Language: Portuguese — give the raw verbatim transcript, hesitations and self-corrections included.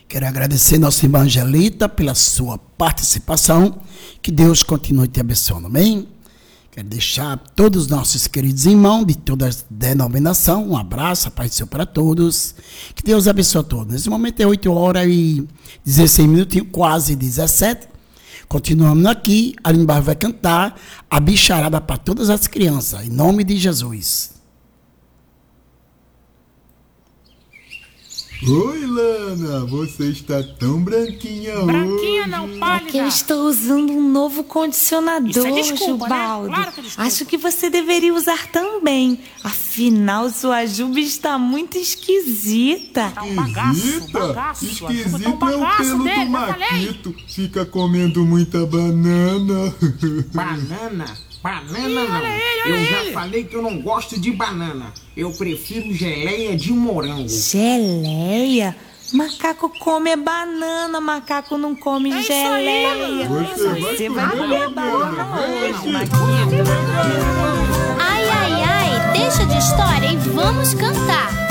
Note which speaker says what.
Speaker 1: Quero agradecer nossa irmã Angelita pela sua participação. Que Deus continue te abençoando, amém? Quero deixar todos os nossos queridos irmãos de toda a denominação um abraço, a paz do Senhor para todos. Que Deus abençoe a todos. Nesse momento é oito horas e dezesseis minutinhos, quase dezessete. Continuamos aqui, a Aline vai cantar a bicharada para todas as crianças, em nome de Jesus.
Speaker 2: Oi, Lana, você está tão branquinha,
Speaker 3: branquinha hoje.
Speaker 2: Branquinha
Speaker 3: não, pálida.
Speaker 4: É que eu estou usando um novo condicionador,
Speaker 3: Isso é desculpa,
Speaker 4: Gilbaldo.
Speaker 3: Né? Claro que é desculpa.
Speaker 4: Acho que você deveria usar também. Afinal, sua Juba está muito esquisita.
Speaker 3: Tá um bagaço,
Speaker 2: Esquisita?
Speaker 3: bagaço.
Speaker 2: Esquisito
Speaker 3: Tá um bagaço
Speaker 2: é o pelo
Speaker 3: dele,
Speaker 2: do Maquito. Fica comendo muita banana.
Speaker 5: Banana? Banana
Speaker 3: Ih,
Speaker 5: não.
Speaker 3: olha ele, olha
Speaker 5: eu
Speaker 3: ele.
Speaker 5: já falei que eu não gosto de banana. Eu prefiro geleia de morango.
Speaker 4: Geleia? Macaco come banana, macaco não come
Speaker 3: É
Speaker 4: geleia.
Speaker 3: Isso aí,
Speaker 2: Você
Speaker 4: Você
Speaker 2: vai
Speaker 4: vai
Speaker 2: comer
Speaker 4: comer banana
Speaker 2: banana,
Speaker 4: hoje,
Speaker 2: vai.
Speaker 4: Maquito.
Speaker 6: Ai, ai, ai, deixa de história e vamos cantar.